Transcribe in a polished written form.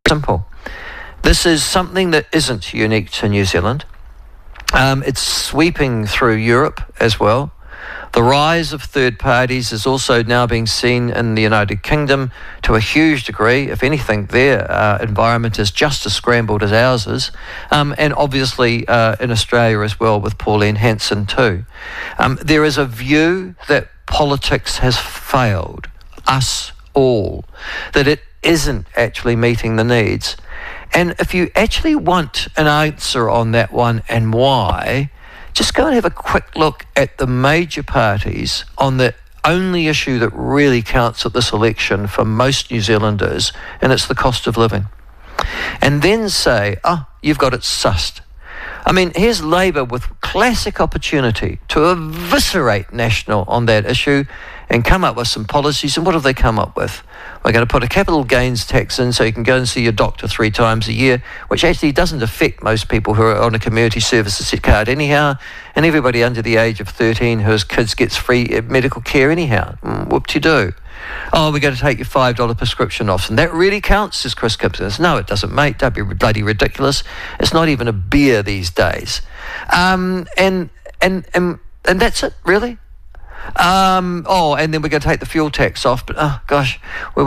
simple. This is something that isn't unique to New Zealand. It's sweeping through Europe as well. The rise of third parties is also now being seen in the United Kingdom to a huge degree. If anything, their environment is just as scrambled as ours is. And obviously in Australia as well, with Pauline Hanson too. There is a view that politics has failed us all, that it isn't actually meeting the needs. And if you actually want an answer on that one and why, just go and have a quick look at the major parties on the only issue that really counts at this election for most New Zealanders, and it's the cost of living. And then say, you've got it sussed. I mean, here's Labour with classic opportunity to eviscerate National on that issue and come up with some policies. And what have they come up with? We're going to put a capital gains tax in so you can go and see your doctor 3 times a year, which actually doesn't affect most people who are on a community services card anyhow, and everybody under the age of 13 whose kids gets free medical care anyhow. Whoop-de-doo. We're going to take your $5 prescription off. And that really counts, says Chris Kipson. No, it doesn't, mate. Don't be bloody ridiculous. It's not even a beer these days. And that's it, really. And then we're going to take the fuel tax off. But, gosh, we're